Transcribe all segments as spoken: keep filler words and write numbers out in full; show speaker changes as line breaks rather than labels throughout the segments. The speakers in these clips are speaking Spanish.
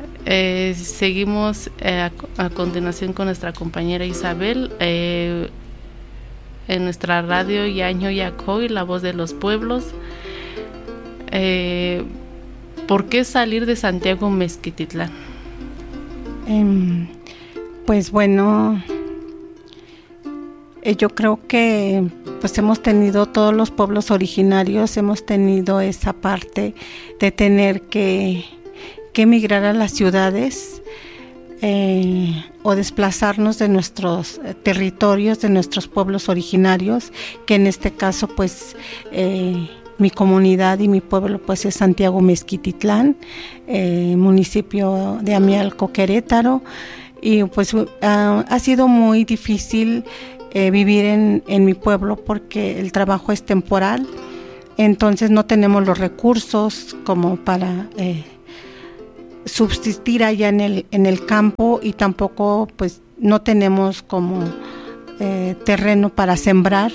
Eh, seguimos eh, a, a continuación con nuestra compañera Isabel eh, en nuestra radio Yaño Yacoy, la voz de los pueblos. Eh, ¿Por qué salir de Santiago Mezquititlán?
Eh, pues bueno, eh, yo creo que pues hemos tenido, todos los pueblos originarios hemos tenido esa parte de tener que, que emigrar a las ciudades eh, o desplazarnos de nuestros territorios, de nuestros pueblos originarios, que en este caso pues eh, mi comunidad y mi pueblo pues es Santiago Mezquititlán, eh, municipio de Amialco, Querétaro, y pues uh, ha sido muy difícil eh, vivir en, en mi pueblo porque el trabajo es temporal, entonces no tenemos los recursos como para eh, subsistir allá en el, en el campo, y tampoco pues no tenemos como eh, terreno para sembrar,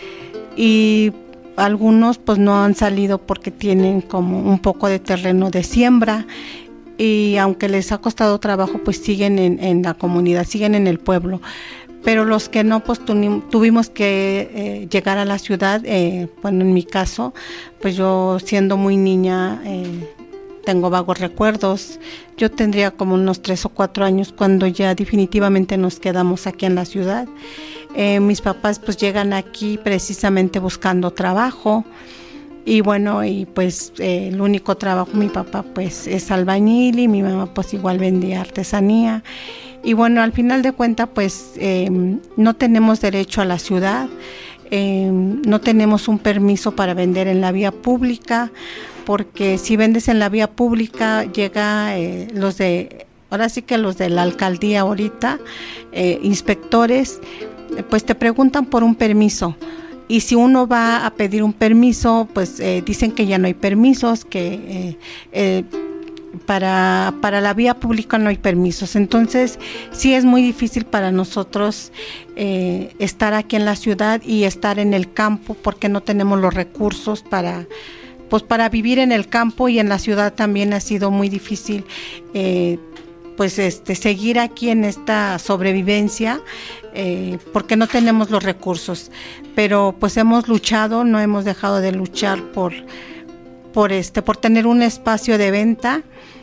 y algunos pues no han salido porque tienen como un poco de terreno de siembra, y aunque les ha costado trabajo pues siguen en, en la comunidad, siguen en el pueblo. Pero los que no, pues tuvimos que eh, llegar a la ciudad. Eh, bueno, en mi caso, pues yo siendo muy niña, eh, tengo vagos recuerdos. Yo tendría como unos tres o cuatro años cuando ya definitivamente nos quedamos aquí en la ciudad. Eh, mis papás pues llegan aquí precisamente buscando trabajo, y bueno, y pues eh, el único trabajo, mi papá pues es albañil y mi mamá pues igual vendía artesanía, y bueno, al final de cuentas pues eh, no tenemos derecho a la ciudad, eh, no tenemos un permiso para vender en la vía pública, porque si vendes en la vía pública llega eh, los de, ahora sí que los de la alcaldía ahorita, eh, inspectores, pues te preguntan por un permiso, y si uno va a pedir un permiso, pues eh, dicen que ya no hay permisos, que eh, eh, para, para la vía pública no hay permisos. Entonces sí es muy difícil para nosotros eh, estar aquí en la ciudad y estar en el campo, porque no tenemos los recursos para, pues para vivir en el campo, y en la ciudad también ha sido muy difícil eh, pues este seguir aquí en esta sobrevivencia, eh, porque no tenemos los recursos, pero pues hemos luchado, no hemos dejado de luchar por por este por tener un espacio de venta,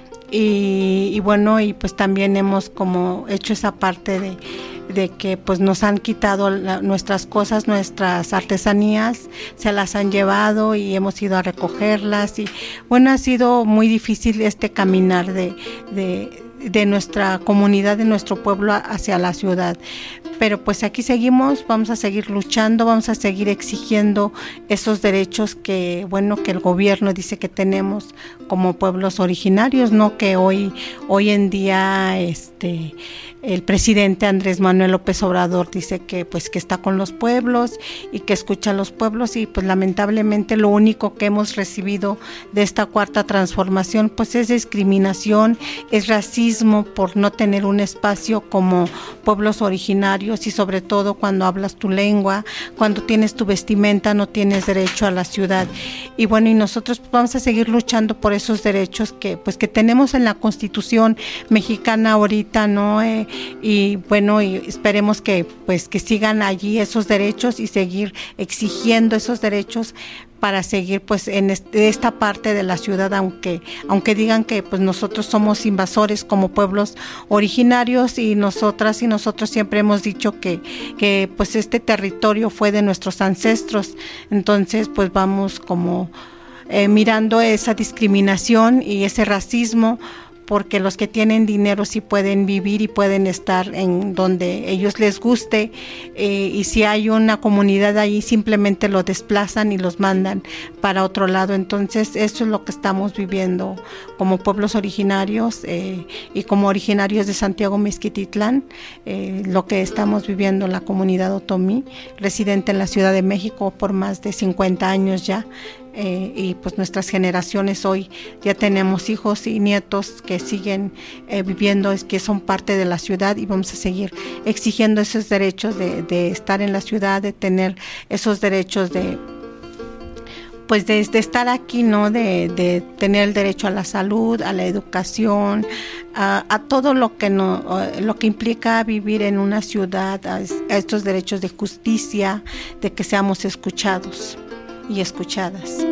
y, y bueno, y pues también hemos como hecho esa parte de de que pues nos han quitado la, nuestras cosas, nuestras artesanías, se las han llevado y hemos ido a recogerlas, y bueno, ha sido muy difícil este caminar de, de, de nuestra comunidad, de nuestro pueblo hacia la ciudad. Pero pues aquí seguimos, vamos a seguir luchando, vamos a seguir exigiendo esos derechos que, bueno, que el gobierno dice que tenemos como pueblos originarios, no que hoy, hoy en día este el presidente Andrés Manuel López Obrador dice que pues que está con los pueblos y que escucha a los pueblos, y pues lamentablemente lo único que hemos recibido de esta cuarta transformación pues es discriminación, es racismo por no tener un espacio como pueblos originarios, y sobre todo cuando hablas tu lengua, cuando tienes tu vestimenta, no tienes derecho a la ciudad. Y bueno, y nosotros pues, vamos a seguir luchando por esos derechos que pues que tenemos en la Constitución mexicana ahorita, ¿no? Eh, y bueno, y esperemos que pues que sigan allí esos derechos y seguir exigiendo esos derechos para seguir pues en este, esta parte de la ciudad, aunque aunque digan que pues nosotros somos invasores como pueblos originarios, y nosotras y nosotros siempre hemos dicho que que pues este territorio fue de nuestros ancestros. Entonces pues vamos como eh, mirando esa discriminación y ese racismo, porque los que tienen dinero sí pueden vivir y pueden estar en donde ellos les guste, eh, y si hay una comunidad ahí simplemente lo desplazan y los mandan para otro lado. Entonces eso es lo que estamos viviendo como pueblos originarios eh, y como originarios de Santiago Mezquititlán, eh, lo que estamos viviendo la comunidad otomí, residente en la Ciudad de México por más de cincuenta años ya. Eh, y pues nuestras generaciones hoy ya tenemos hijos y nietos que siguen eh, viviendo, es que son parte de la ciudad, y vamos a seguir exigiendo esos derechos de, de estar en la ciudad, de tener esos derechos de pues de, de estar aquí, ¿no? De, de tener el derecho a la salud, a la educación, a, a todo lo que no, lo que implica vivir en una ciudad, a, a estos derechos de justicia, de que seamos escuchados y escuchadas.